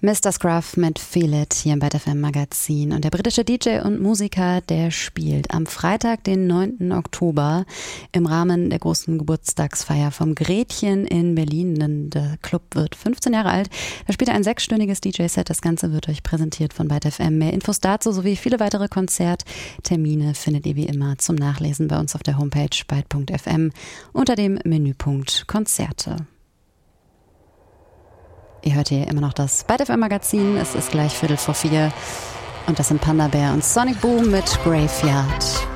Mr. Scruff mit Feel It hier im Byte FM Magazin. Und der britische DJ und Musiker, der spielt am Freitag, den 9. Oktober im Rahmen der großen Geburtstagsfeier vom Gretchen in Berlin. Denn der Club wird 15 Jahre alt. Da spielt er ein 6-stündiges DJ-Set. Das Ganze wird euch präsentiert von Byte FM. Mehr Infos dazu sowie viele weitere Konzerttermine findet ihr wie immer zum Nachlesen bei uns auf der Homepage byte.fm unter dem Menüpunkt Konzerte. Ihr hört hier immer noch das Byte FM Magazin. Es ist gleich 3:45 und das sind Panda Bear und Sonic Boom mit Graveyard.